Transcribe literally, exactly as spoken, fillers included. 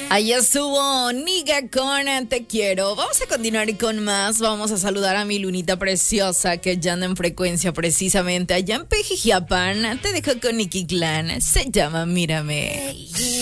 Ahí estuvo Niga con Te Quiero. Vamos a continuar con más. Vamos a saludar a mi lunita preciosa que ya anda en frecuencia precisamente allá en Pejijiapan. Te dejo con Nicky Clan. Se llama Mírame.